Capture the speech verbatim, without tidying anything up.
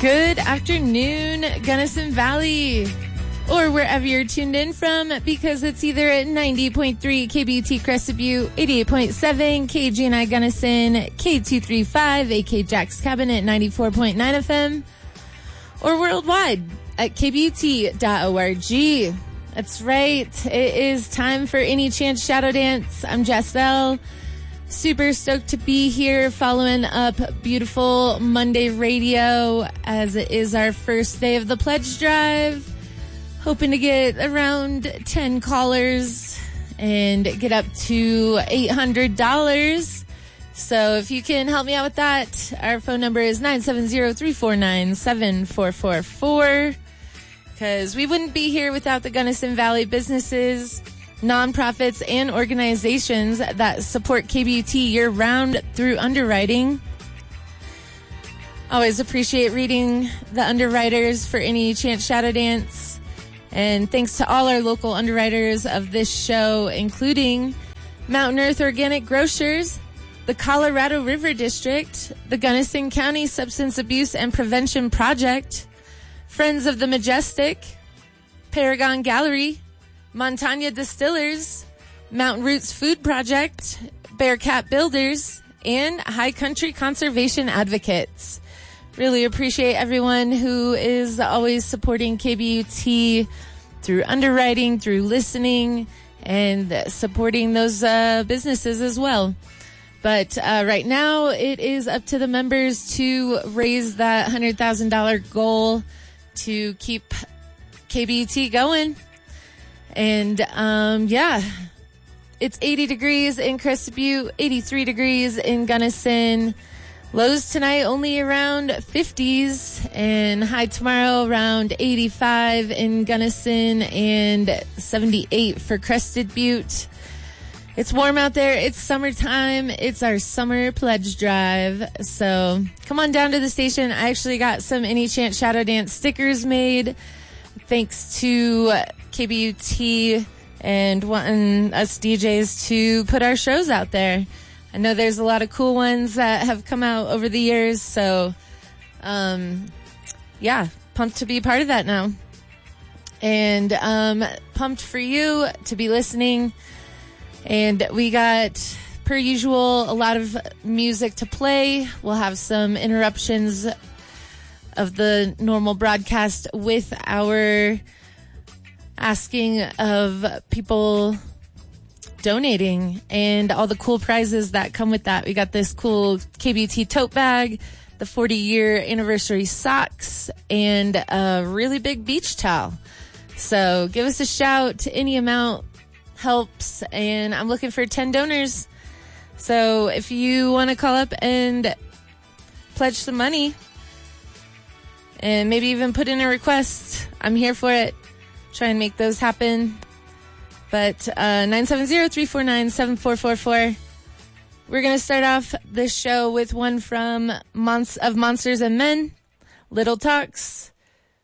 Good afternoon, Gunnison Valley, or wherever you're tuned in from, because it's either at ninety point three K B U T Crested Butte, eighty-eight point seven K G N I Gunnison, K two thirty-five A K Jack's Cabin at ninety-four point nine F M, or worldwide at K B U T dot org. That's right. It is time for Any Chance Shadow Dance. I'm Jessel. Super stoked to be here following up beautiful Monday radio as it is our first day of the pledge drive. Hoping to get around ten callers and get up to eight hundred dollars. So if you can help me out with that, our phone number is nine seven zero, three four nine, seven four four four. Because we wouldn't be here without the Gunnison Valley businesses, nonprofits, and organizations that support K B U T year-round through underwriting. Always appreciate reading the underwriters for Any Chance Shadow Dance. And thanks to all our local underwriters of this show, including Mountain Earth Organic Grocers, the Colorado River District, the Gunnison County Substance Abuse and Prevention Project, Friends of the Majestic, Paragon Gallery, Montana Distillers, Mountain Roots Food Project, Bearcat Builders, and High Country Conservation Advocates. Really appreciate everyone who is always supporting K B U T through underwriting, through listening, and supporting those uh, businesses as well. But uh, right now, it is up to the members to raise that one hundred thousand dollars goal to keep K B U T going. And, um, yeah, it's eighty degrees in Crested Butte, eighty-three degrees in Gunnison. Lows tonight only around fifties, and high tomorrow around eighty-five in Gunnison and seventy-eight for Crested Butte. It's warm out there. It's summertime. It's our summer pledge drive. So come on down to the station. I actually got some Any Chance Shadow Dance stickers made thanks to K B U T and wanting us D Js to put our shows out there. I know there's a lot of cool ones that have come out over the years. So, um, yeah, pumped to be a part of that now. And um, pumped for you to be listening. And we got, per usual, a lot of music to play. We'll have some interruptions of the normal broadcast with our asking of people donating and all the cool prizes that come with that. We got this cool K B U T tote bag, the forty-year anniversary socks, and a really big beach towel. So give us a shout. Any amount helps, and I'm looking for ten donors. So if you want to call up and pledge some money and maybe even put in a request, I'm here for it. Try and make those happen. But uh, nine seven zero, three four nine, seven four four four. We're going to start off this show with one from Mons- of Monsters and Men, Little Talks.